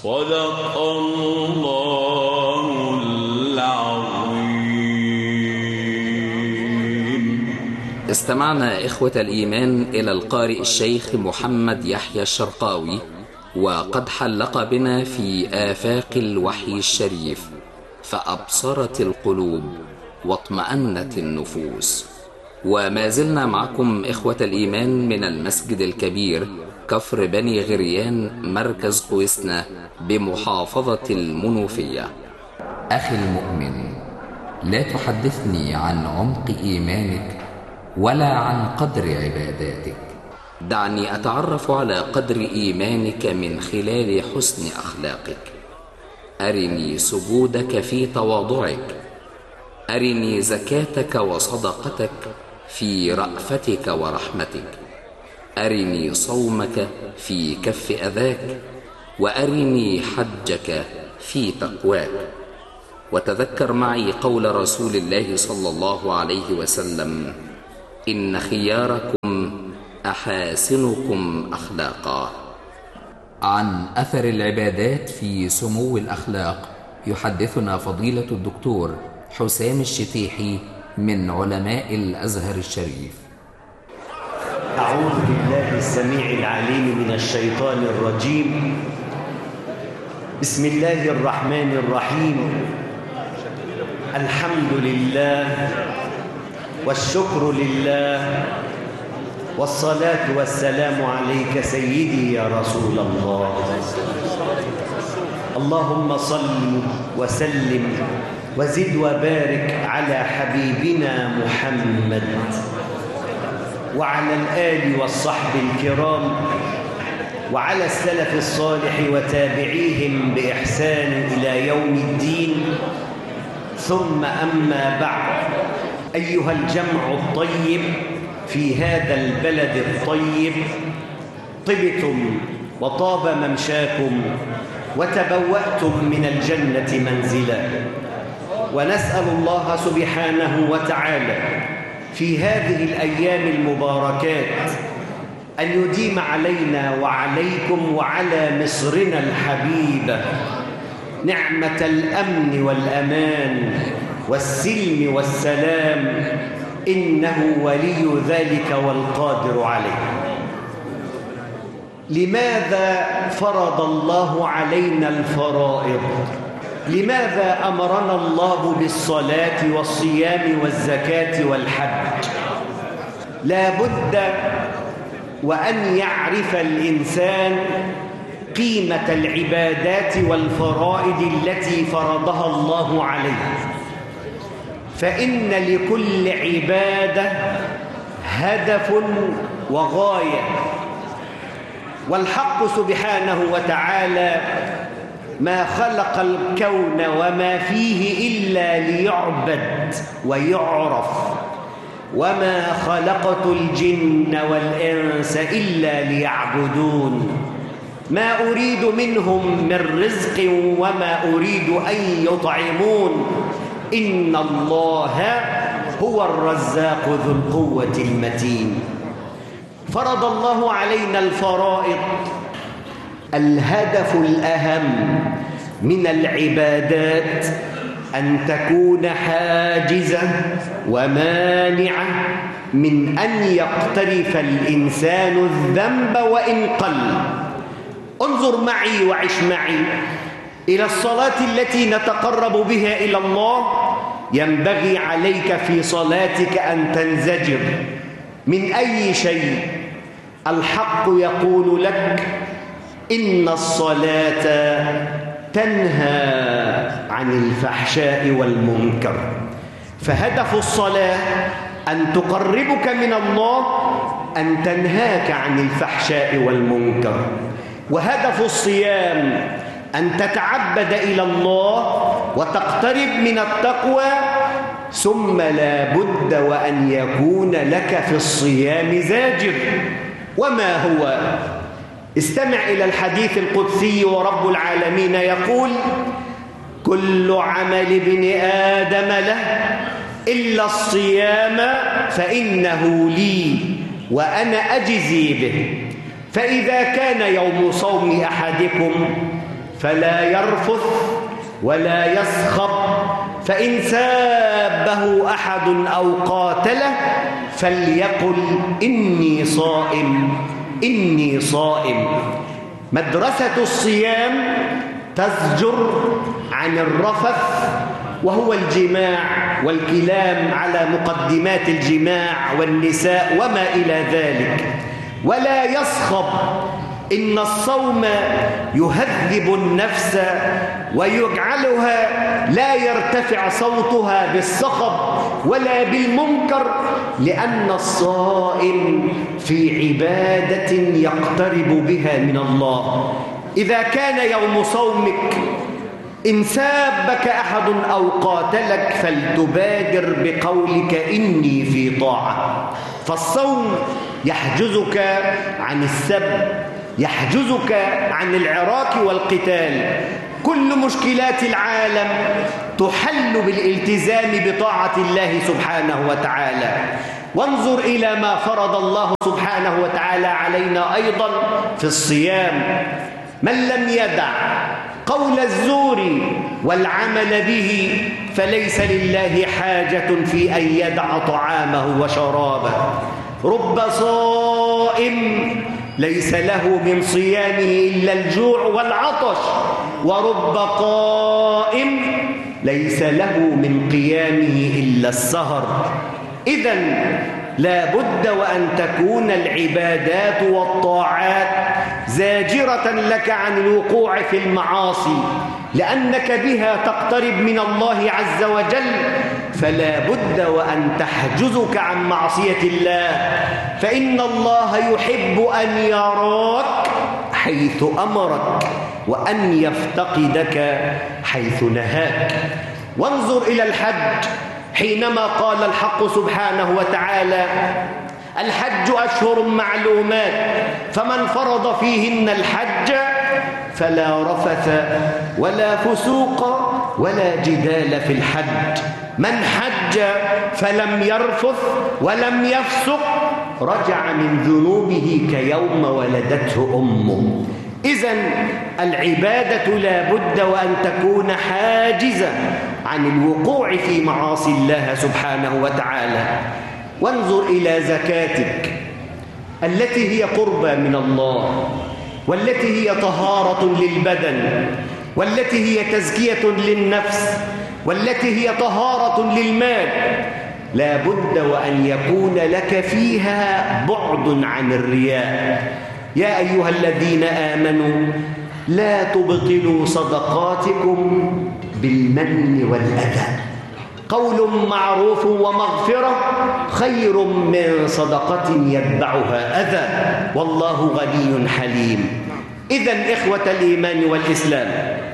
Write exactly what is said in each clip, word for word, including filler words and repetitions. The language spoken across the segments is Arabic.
صدق الله العظيم. استمعنا إخوة الإيمان إلى القارئ الشيخ محمد يحيى الشرقاوي، وقد حلق بنا في آفاق الوحي الشريف، فأبصرت القلوب واطمأنت النفوس. وما زلنا معكم إخوة الإيمان من المسجد الكبير كفر بني غريان مركز قويسنا بمحافظة المنوفية. أخي المؤمن، لا تحدثني عن عمق إيمانك ولا عن قدر عباداتك، دعني أتعرف على قدر إيمانك من خلال حسن أخلاقك. أرني سجودك في تواضعك، أرني زكاتك وصدقتك في رأفتك ورحمتك، أرني صومك في كف أذاك، وأرني حجك في تقواك. وتذكر معي قول رسول الله صلى الله عليه وسلم: إن خياركم أحاسنكم أخلاقا. عن أثر العبادات في سمو الأخلاق يحدثنا فضيلة الدكتور حسام الشتيحي من علماء الأزهر الشريف. أعوذ بالله السميع العليم من الشيطان الرجيم. بسم الله الرحمن الرحيم. الحمد لله والشكر لله والصلاة والسلام عليك سيدي يا رسول الله. اللهم صل وسلم وزد وبارك على حبيبنا محمد وعلى الآل والصحب الكرام وعلى السلف الصالح وتابعيهم بإحسان إلى يوم الدين. ثم أما بعد، أيها الجمع الطيب في هذا البلد الطيب، طبتم وطاب ممشاكم وتبوأتم من الجنة منزلا، ونسأل الله سبحانه وتعالى في هذه الأيام المباركات أن يديم علينا وعليكم وعلى مصرنا الحبيبة نعمة الأمن والأمان والسلم والسلام، إنه ولي ذلك والقادر عليه. لماذا فرض الله علينا الفرائض؟ لماذا أمرنا الله بالصلاة والصيام والزكاة والحج؟ لا بد وأن يعرف الإنسان قيمة العبادات والفرائض التي فرضها الله عليه، فإن لكل عبادة هدف وغاية، والحق سبحانه وتعالى ما خلق الكون وما فيه إلا ليعبد ويعرف، وما خلقت الجن والإنس إلا ليعبدون، ما أريد منهم من رزق وما أريد أن يطعمون، إن الله هو الرزاق ذو القوة المتين. فرض الله علينا الفرائض. الهدف الأهم من العبادات أن تكون حاجزة ومانعة من أن يقترف الإنسان الذنب وإن قل. انظر معي وعش معي إلى الصلاة التي نتقرب بها إلى الله. ينبغي عليك في صلاتك أن تنزجر من أي شيء. الحق يقول لك: إن الصلاة تنهى عن الفحشاء والمنكر. فهدف الصلاة أن تقربك من الله، أن تنهاك عن الفحشاء والمنكر. وهدف الصيام أن تتعبد إلى الله وتقترب من التقوى. ثم لا بد وأن يكون لك في الصيام زاجر. وما هو؟ استمع إلى الحديث القدسي ورب العالمين يقول: كل عمل ابن آدم له إلا الصيام فإنه لي وأنا أجزي به، فإذا كان يوم صوم أحدكم فلا يرفث ولا يصخب، فإن سابه أحد أو قاتله فليقل إني صائم إني صائم. مدرسة الصيام تزجر عن الرفث وهو الجماع والكلام على مقدمات الجماع والنساء وما إلى ذلك، ولا يصخب. إن الصوم يهذب النفس ويجعلها لا يرتفع صوتها بالصخب ولا بالمنكر، لأن الصائم في عبادة يقترب بها من الله. إذا كان يوم صومك إن سابك أحد أو قاتلك فلتبادر بقولك إني في طاعة. فالصوم يحجزك عن السب، يحجزك عن العراك والقتال. كل مشكلات العالم تحل بالالتزام بطاعة الله سبحانه وتعالى. وانظر إلى ما فرض الله سبحانه وتعالى علينا أيضا في الصيام: من لم يدع قول الزور والعمل به فليس لله حاجة في أن يدع طعامه وشرابه. رب صائم ليس له من صيامه إلا الجوع والعطش، ورب قائم ليس له من قيامه إلا السهر. إذن لا بد وأن تكون العبادات والطاعات زاجرة لك عن الوقوع في المعاصي، لأنك بها تقترب من الله عز وجل، فلا بد وأن تحجزك عن معصية الله، فإن الله يحب أن يراك حيث أمرك وأن يفتقدك حيث نهاك. وانظر إلى الحج حينما قال الحق سبحانه وتعالى: الحج أشهر معلومات فمن فرض فيهن الحج فلا رفث ولا فسوق ولا جدال في الحج. من حج فلم يرفث ولم يفسق رجع من ذنوبه كيوم ولدته أمه. إذن العبادة لا بد وأن تكون حاجزة عن الوقوع في معاصي الله سبحانه وتعالى. وانظر إلى زكاتك التي هي قربى من الله، والتي هي طهارة للبدن، والتي هي تزكية للنفس، والتي هي طهارة للمال. لا بد وأن يكون لك فيها بعد عن الرياء. يا أيها الذين آمنوا لا تبطلوا صدقاتكم بالمن والأذى. قول معروف ومغفرة خير من صدقة يتبعها أذى، والله غني حليم. إذن إخوة الإيمان والإسلام،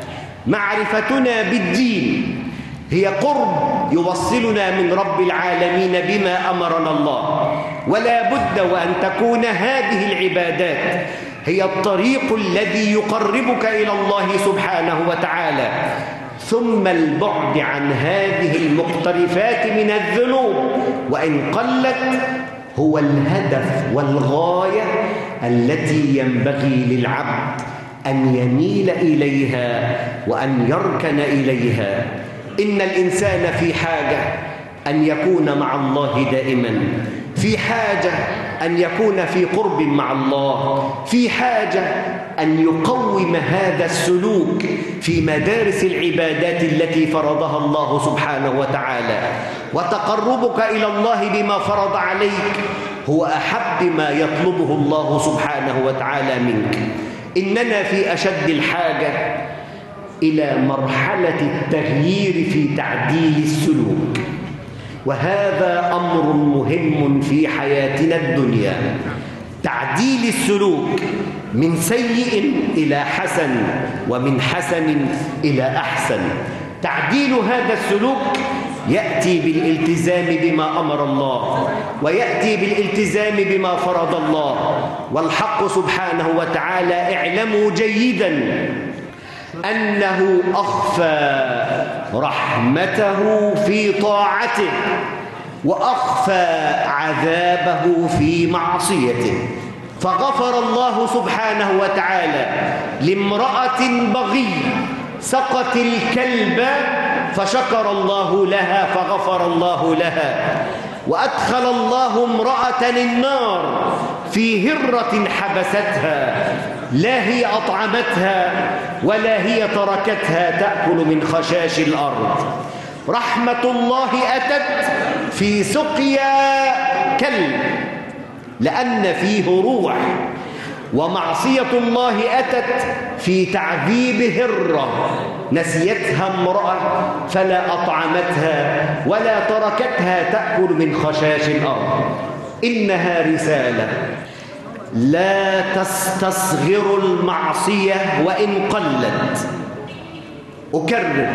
معرفتنا بالدين هي قرب يوصلنا من رب العالمين بما أمرنا الله، ولا بد وأن تكون هذه العبادات هي الطريق الذي يقربك إلى الله سبحانه وتعالى. ثم البعد عن هذه المقترفات من الذنوب وإن قلت هو الهدف والغاية التي ينبغي للعبد أن يميل إليها وأن يركن إليها. إن الإنسان في حاجة أن يكون مع الله دائما، في حاجة أن يكون في قرب مع الله، في حاجة أن يقوم هذا السلوك في مدارس العبادات التي فرضها الله سبحانه وتعالى. وتقربك إلى الله بما فرض عليك هو أحب ما يطلبه الله سبحانه وتعالى منك. إننا في أشد الحاجة إلى مرحلة التغيير في تعديل السلوك، وهذا أمر مهم في حياتنا الدنيا. تعديل السلوك من سيء إلى حسن، ومن حسن إلى أحسن. تعديل هذا السلوك يأتي بالالتزام بما أمر الله، ويأتي بالالتزام بما فرض الله. والحق سبحانه وتعالى اعلموا جيداً أنه أخفى رحمته في طاعته، وأخفى عذابه في معصيته. فغفر الله سبحانه وتعالى لامرأة بغية سقت الكلب فشكر الله لها فغفر الله لها، وأدخل الله امرأة النار في هرة حبستها لا هي أطعمتها ولا هي تركتها تأكل من خشاش الأرض. رحمة الله أتت في سقيا كلب لأن فيه روح، ومعصية الله أتت في تعذيب هرة نسيتها امرأة فلا أطعمتها ولا تركتها تأكل من خشاش الأرض. إنها رسالة: لا تستصغروا المعصية وإن قلت. أكرر: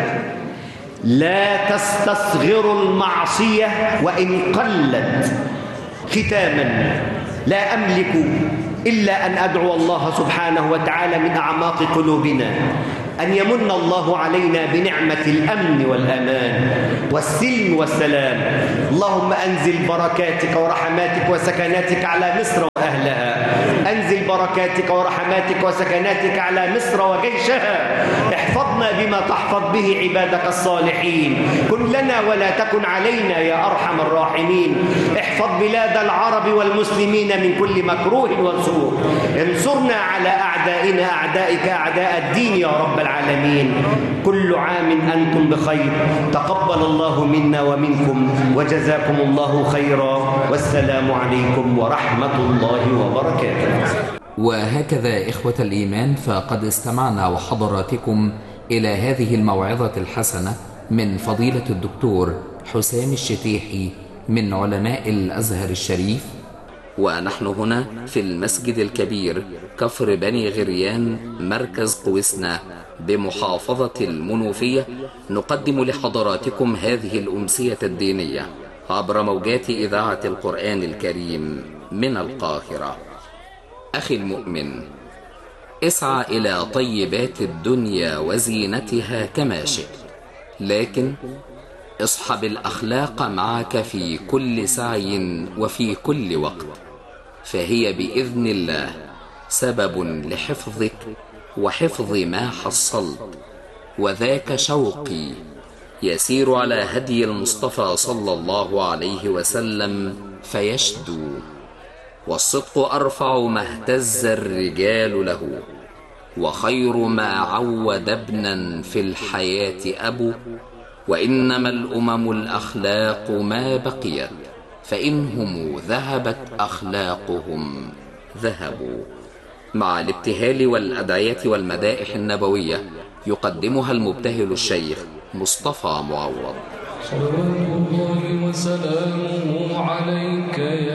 لا تستصغروا المعصية وإن قلت. ختاما، لا أملك إلا أن أدعو الله سبحانه وتعالى من أعماق قلوبنا أن يمن الله علينا بنعمة الأمن والأمان والسلم والسلام. اللهم أنزل بركاتك ورحماتك وسكناتك على مصر وأهلها. أنزل بركاتك ورحماتك وسكناتك على مصر وجيشها. احفظنا بما تحفظ به عبادك الصالحين. كن لنا ولا تكن علينا يا أرحم الراحمين. احفظ بلاد العرب والمسلمين من كل مكروه وسوء. انصرنا على أعدائنا أعدائك أعداء الدين يا رب العالمين. كل عام أنتم بخير. تقبل الله منا ومنكم وجزاكم الله خيرا، والسلام عليكم ورحمة الله وبركاته. وهكذا إخوة الإيمان، فقد استمعنا وحضراتكم إلى هذه الموعظة الحسنة من فضيلة الدكتور حسام الشتيحي من علماء الأزهر الشريف، ونحن هنا في المسجد الكبير كفر بني غريان مركز قوسنا بمحافظة المنوفية نقدم لحضراتكم هذه الأمسية الدينية عبر موجات إذاعة القرآن الكريم من القاهرة. أخي المؤمن، اسعى إلى طيبات الدنيا وزينتها كما شئت، لكن اصحب الأخلاق معك في كل سعي وفي كل وقت، فهي بإذن الله سبب لحفظك وحفظ ما حصلت. وذاك شوقي يسير على هدي المصطفى صلى الله عليه وسلم فيشدو، والصدق أرفع ما اهتز الرجال له، وخير ما عود ابنا في الحياة أبو. وإنما الأمم الأخلاق ما بقيت، فإنهم ذهبت أخلاقهم ذهبوا. مع الابتهال والأدعية والمدائح النبوية يقدمها المبتهل الشيخ مصطفى معوض. صلوات الله وسلامه عليك يا